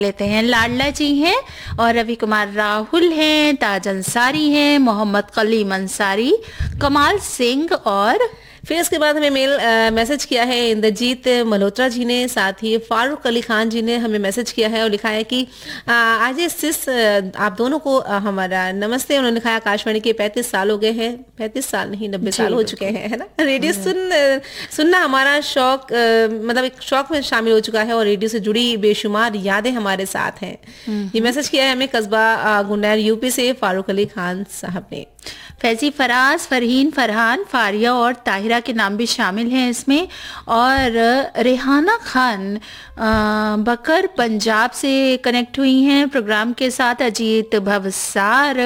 लेते हैं। लाडला जी हैं और रवि कुमार राहुल हैं, ताज अंसारी हैं, मोहम्मद कलीम अंसारी, कमाल सिंह और फिर इसके बाद हमें मैसेज किया है इंद्रजीत मल्होत्रा जी ने, साथ ही फारूक अली खान जी ने हमें मैसेज किया है और लिखा है कि आज सिस आप दोनों को हमारा नमस्ते। उन्होंने लिखा है आकाशवाणी के 35 साल हो गए हैं, 35 साल नहीं 90 साल हो चुके हैं, है ना। रेडियो सुनना हमारा शौक, मतलब एक शौक में शामिल हो चुका है और रेडियो से जुड़ी बेशुमार यादें हमारे साथ हैं। ये मैसेज किया है हमें कस्बा गुंडैर यूपी से फारूक अली खान साहब ने। फैजी फराज, फरहीन, फरहान, फारिया और ताहिरा के नाम भी शामिल हैं इसमें। और रेहाना खान बकर पंजाब से कनेक्ट हुई हैं प्रोग्राम के साथ। अजीत भवसार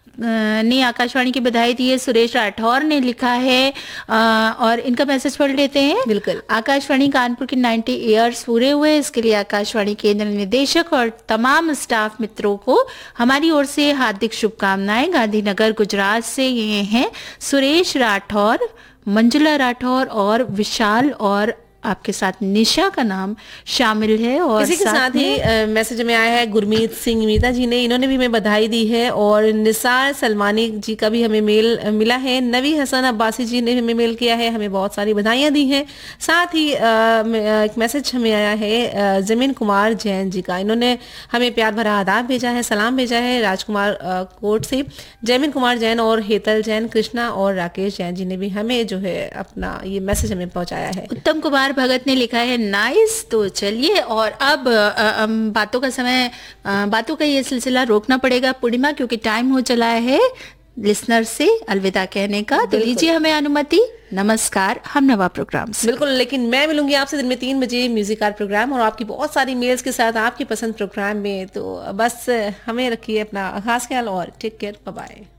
ने आकाशवाणी की बधाई दी है। सुरेश राठौर ने लिखा है और इनका मैसेज पढ़ लेते हैं। बिल्कुल। आकाशवाणी कानपुर के 90 ईयर्स पूरे हुए, इसके लिए आकाशवाणी केंद्र निदेशक और तमाम स्टाफ मित्रों को हमारी ओर से हार्दिक शुभकामनाएं। गांधीनगर गुजरात से ये हैं सुरेश राठौर, मंजुला राठौर और विशाल, और आपके साथ निशा का नाम शामिल है। और इसी के साथ ही मैसेज में आया है गुरमीत सिंह मीता जी ने, इन्होंने भी हमें बधाई दी है। और निसार सलमानी जी का भी हमें मेल मिला है। नवी हसन अब्बासी जी ने हमें मेल किया है, हमें बहुत सारी बधाइयां दी हैं। साथ ही एक मैसेज हमें आया है जमीन कुमार जैन जी का, इन्होंने हमें प्यार भरा आदाब भेजा है, सलाम भेजा है राजकुमार कोट से। जमीन कुमार जैन और हेतल जैन, कृष्णा और राकेश जैन जी ने भी हमें जो है अपना ये मैसेज हमें पहुंचाया है। उत्तम कुमार भगत ने लिखा है नाइस। तो चलिए, और अब बातों का समय, बातों का ये सिलसिला रोकना पड़ेगा पूर्णिमा, क्योंकि टाइम हो चला है लिसनर से अलविदा कहने का। तो लीजिए हमें अनुमति। नमस्कार, हम नवा प्रोग्राम से। बिल्कुल, लेकिन मैं मिलूंगी आपसे दिन में 3 बजे म्यूजिक आर प्रोग्राम और आपकी बहुत सारी मेल्स के साथ आपकी पसंद प्रोग्राम में। तो बस हमें रखिए अपना खास ख्याल और टेक केयर, बाय बाय।